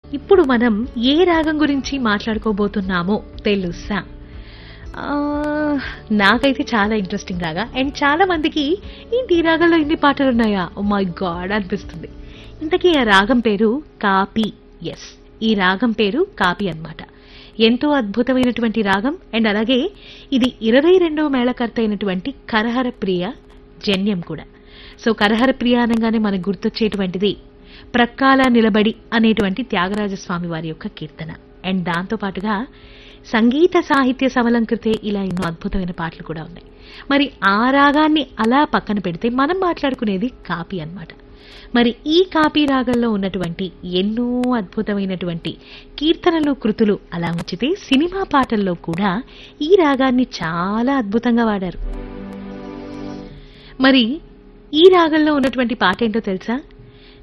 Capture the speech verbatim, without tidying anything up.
ఇప్పుడు మనం ఏ రాగం గురించి మాట్లాడుకోబోతున్నామో తెలుసా? ఆహ్, నాకైతే చాలా ఇంట్రెస్టింగ్ రాగా అండ్ చాలా మందికి ఏంటి ఈ రాగంలో ఇన్ని పాటలున్నాయా? ఓ మై గాడ్ అనిపిస్తుంది. ఇంతకీ ఆ రాగం పేరు కాపీ. యెస్, ఈ రాగం పేరు కాపీ అన్నమాట. ఎంతో అద్భుతమైనటువంటి రాగం అండ్ అలాగే ఇది ఇరవై రెండవ మేళకర్త అయినటువంటి కరహర ప్రియ జన్యం కూడా. సో కరహర ప్రియ అనగానే మనకు గుర్తొచ్చేటువంటిది ప్రక్కాల నిలబడి అనేటువంటి త్యాగరాజస్వామి వారి యొక్క కీర్తన. అండ్ దాంతో పాటుగా సంగీత సాహిత్య సమలంకృతే ఇలా ఎన్నో అద్భుతమైన పాటలు కూడా ఉన్నాయి. మరి ఆ రాగాన్ని అలా పక్కన పెడితే మనం మాట్లాడుకునేది కాపీ అన్నమాట. మరి ఈ కాపీ రాగంలో ఉన్నటువంటి ఎన్నో అద్భుతమైనటువంటి కీర్తనలు కృతులు అలా ఉంచితే సినిమా పాటల్లో కూడా ఈ రాగాన్ని చాలా అద్భుతంగా వాడారు. మరి ఈ రాగంలో ఉన్నటువంటి పాట ఏంటో తెలుసా?